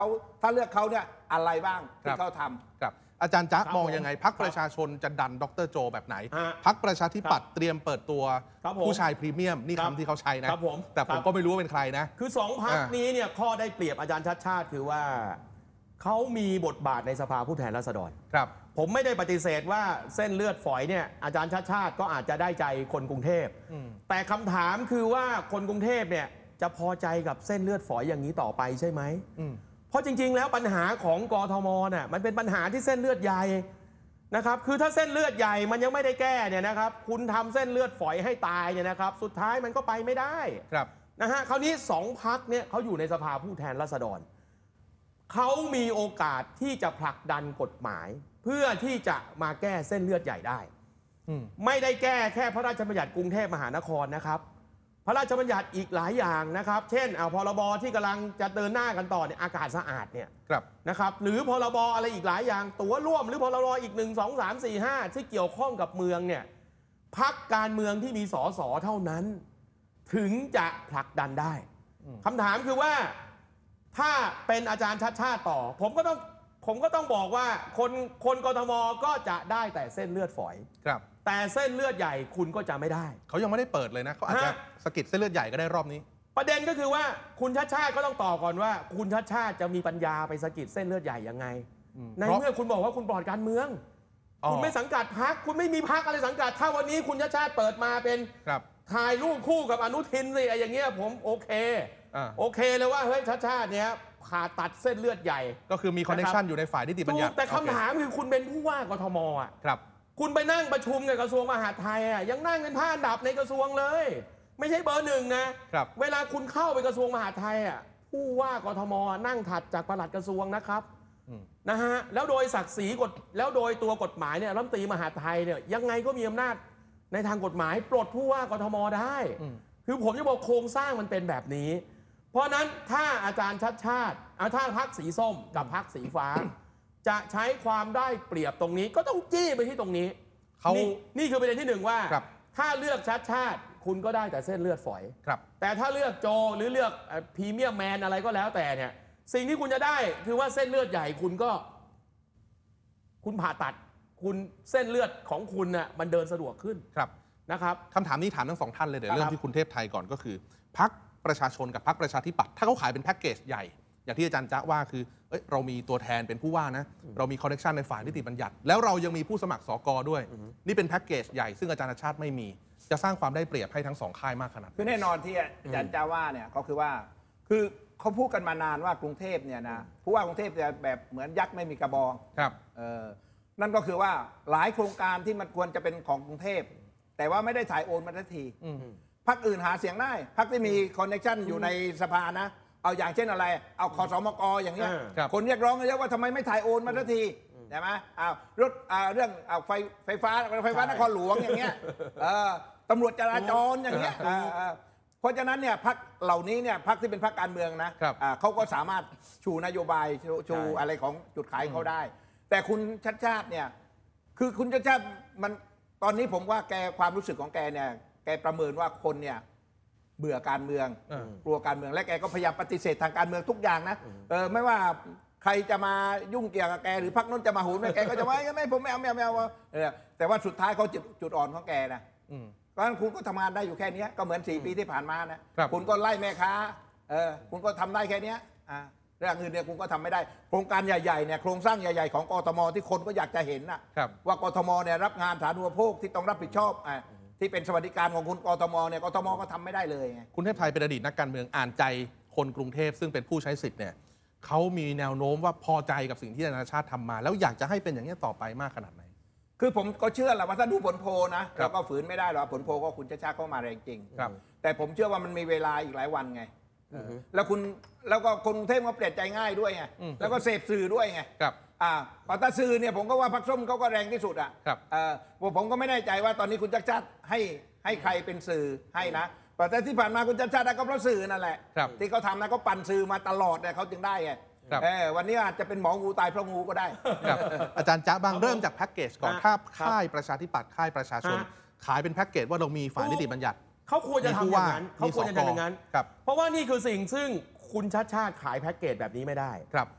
เขาถ้าเลือกเขาเนี่ยอะไรบ้างที่เขาทำครับอาจารย์จ๊ะมองยังไงพรรคประชาชนจะดันดร.โจแบบไหนพรรคประชาธิปัตย์เตรียมเปิดตัวผู้ชายพรีเมียมนี่คำที่เขาใช้นะแต่ผมก็ไม่รู้ว่าเป็นใครนะคือ2 พรรคนี้เนี่ยข้อได้เปรียบอาจารย์ชัดชาติคือว่าเขามีบทบาทในสภาผู้แทนราษฎรครับผมไม่ได้ปฏิเสธว่าเส้นเลือดฝอยเนี่ยอาจารย์ชัดชาติก็อาจจะได้ใจคนกรุงเทพแต่คำถามคือว่าคนกรุงเทพเนี่ยจะพอใจกับเส้นเลือดฝอยอย่างนี้ต่อไปใช่ไหมเพราะจริงๆแล้วปัญหาของกทมเนี่ยมันเป็นปัญหาที่เส้นเลือดใหญ่นะครับคือถ้าเส้นเลือดใหญ่มันยังไม่ได้แก้เนี่ยนะครับคุณทำเส้นเลือดฝอยให้ตายเนี่ยนะครับสุดท้ายมันก็ไปไม่ได้ครับนะฮะคราวนี้2 พรรคเนี่ยเขาอยู่ในสภาผู้แทนราษฎรเขามีโอกาสที่จะผลักดันกฎหมายเพื่อที่จะมาแก้เส้นเลือดใหญ่ได้ไม่ได้แก้แค่พระราชบัญญัติกรุงเทพมหานครนะครับพระราชบัญญัติอีกหลายอย่างนะครับเช่นพรบที่กำลังจะเดินหน้ากันต่อเนี่ยอากาศสะอาดเนี่ยนะครับหรือพรบอะไรอีกหลายอย่างตั๋วร่วมหรือพรบอีก1 2 3 4 5ที่เกี่ยวข้องกับเมืองเนี่ยพรรคการเมืองที่มีสสเท่านั้นถึงจะผลักดันได้คำถามคือว่าถ้าเป็นอาจารย์ชัดชาติต่อผมก็ต้องบอกว่าคนกทมก็จะได้แต่เส้นเลือดฝอยครับแต่เส้นเลือดใหญ่คุณก็จะไม่ได้เขายังไม่ได้เปิดเลยนะเขาอาจจะสกิดเส้นเลือดใหญ่ก็ได้รอบนี้ประเด็นก็คือว่าคุณชัดชาติก็ต้องตอบก่อนว่าคุณชัดชาติจะมีปัญญาไปสกิดเส้นเลือดใหญ่ยังไงในเมื่อคุณบอกว่าคุณปลอดการเมืองคุณไม่สังกัดพรรคคุณไม่มีพรรคอะไรสังกัดถ้าวันนี้คุณชัดชาติเปิดมาเป็นถ่ายรูปคู่กับอนุทินสิอย่างเงี้ยผมโอเคเลยว่าเฮ้ยชัดชาติเนี้ยผ่าตัดเส้นเลือดใหญ่ก็คือมีคอนเนคชั่นอยู่ในฝ่ายนิติบัญญัติแต่คำถามคือคุณเป็นผู้ว่ากทมครับคุณไปนั่งประชุมในกระทรวงมหาดไทยยังนั่งเป็นท่าอันดับในกระทรวงเลยไม่ใช่เบอร์1นะเวลาคุณเข้าไปกระทรวงมหาดไทยผู้ว่ากทมนั่งถัดจากปลัดกระทรวงนะครับนะฮะแล้วโดยศักดิ์ศรีแล้วโดยตัวกฎหมายเนี่ยรัฐมนตรีมหาดไทยเนี่ยยังไงก็มีอำนาจในทางกฎหมายปลดผู้ว่ากทมได้คือผมจะบอกโครงสร้างมันเป็นแบบนี้เพราะนั้นถ้าอาจารย์ชัดชาติถ้าพรรคสีส้มกับพรรคสีฟ้าจะใช้ความได้เปรียบตรงนี้ก็ต้องจี้ไปที่ตรงนี้นี่คือประเด็นที่1ว่าถ้าเลือกชัดชาติคุณก็ได้แต่เส้นเลือดฝอยแต่ถ้าเลือกโจหรือเลือกพรีเมียมแมนอะไรก็แล้วแต่เนี่ยสิ่งที่คุณจะได้คือว่าเส้นเลือดใหญ่คุณผ่าตัดคุณเส้นเลือดของคุณน่ะมันเดินสะดวกขึ้นนะครับคำถามนี้ถามทั้ง2 ท่านเลยเดี๋ยวเริ่มที่คุณเทพไทยก่อนก็คือพรรคประชาชนกับพรรคประชาธิปัตย์ถ้าเขาขายเป็นแพ็กเกจใหญ่อย่างที่อาจารย์จ๊ะว่าคือเรามีตัวแทนเป็นผู้ว่านะเรามีคอนเนคชั่นในฝ่ายนิติบัญญัติแล้วเรายังมีผู้สมัครสกด้วยนี่เป็นแพ็กเกจใหญ่ซึ่งอาจารย์ชาติไม่มีจะสร้างความได้เปรียบให้ทั้ง2 ค่ายมากขนาดคือแน่นอนที่อาจารย์จ๊ะว่าเนี่ยก็คือว่าคือเขาพูดกันมานานว่ากรุงเทพเนี่ยนะผู้ว่ากรุงเทพจะแบบเหมือนยักษ์ไม่มีกระบองครับนั่นก็คือว่าหลายโครงการที่มันควรจะเป็นของกรุงเทพแต่ว่าไม่ได้ถ่ายโอนมาทันทีพรรคอื่นหาเสียงได้พรรคที่มีคอนเนคชั่นอยู่ในสภานะเอาอย่างเช่นอะไรเอาคสมกอย่างเงี้ยคนเรียกร้องเยอะว่าทำไมไม่ถ่ายโอนมาทันทีใช่ไหมรถเรื่องไฟฟ้านครหลวงอย่างเงี้ยตำรวจจราจรอย่างเงี้ยเพราะฉะนั้นเนี่ยพรรคเหล่านี้เนี่ยพรรคที่เป็นพรรคการเมืองนะเขาก็สามารถชูนโยบายชูอะไรของจุดขายเขาได้แต่คุณชัดชาติเนี่ยคือคุณชัดชาติมันตอนนี้ผมว่าแกความรู้สึกของแกเนี่ยแกประเมินว่าคนเนี่ยเบื่อการเมืองกลัวการเมืองและแกก็พยายามปฏิเสธทางการเมืองทุกอย่างนะไม่ว่าใครจะมายุ่งเกี่ยวกับแกหรือพรรคนู้นจะมาหุนแกก็จะว่าไม่ผมไม่เอาแต่ว่าสุดท้ายเขาจุดอ่อนของแกนะเพราะฉะนั้นคุณก็ทำงานได้อยู่แค่นี้ก็เหมือน4 ปีที่ผ่านมานะคุณก็ไล่แม่ค้าคุณก็ทำได้แค่นี้เรื่องอื่นเนี่ยคุณก็ทำไม่ได้โครงการใหญ่ๆเนี่ยโครงสร้างใหญ่ๆของกทมที่คนก็อยากจะเห็นนะว่ากทมเนี่ยรับงานสาธารณูปโภคที่ต้องรับผิดชอบที่เป็นสวัสดิการของคุณกทมเนี่ยกทมก็ทำไม่ได้เลยคุณเทพไทยเป็นอดีตนักการเมืองอ่านใจคนกรุงเทพซึ่งเป็นผู้ใช้สิทธิ์เนี่ยเขามีแนวโน้มว่าพอใจกับสิ่งที่อาจารย์ชาติทำมาแล้วอยากจะให้เป็นอย่างนี้ต่อไปมากขนาดไหนคือผมก็เชื่อแหละว่าถ้าดูผลโพลนะเราก็ฝืนไม่ได้หรอกผลโพลก็คุณชัดชาติเข้ามาแรงจริงแต่ผมเชื่อว่ามันมีเวลาอีกหลายวันไงแล้วก็คนกรุงเทพก็เปลี่ยนใจง่ายด้วยไงแล้วก็เสพสื่อด้วยไงพอตาสื่อเนี่ยผมก็ว่าพรรคส้มเขาก็แรงที่สุดผมก็ไม่แน่ใจว่าตอนนี้คุณชัดชาติให้ใครเป็นสื่อให้นะแต่ที่ผ่านมาคุณชัดชาติก็เพราะสื่อนั่นแหละที่เขาทำนะเขาปั่นสื่อมาตลอดเนี่ยเขาจึงได้ไงวันนี้อาจจะเป็นหมองูตายเพราะงูก็ได้อาจารย์จ๊ะบางเริ่มจากแพ็กเกจก่อนถ้าค่ายประชาธิปัตย์ค่ายประชาชนขายเป็นแพ็กเกจว่าเรามีฝ่ายนิติบัญญัติเขาควรจะทำอย่างนั้นเพราะว่านี่คือสิ่งซึ่งคุณชาติชาติขายแพ็กเกจแบบนี้ไม่ได้ครับ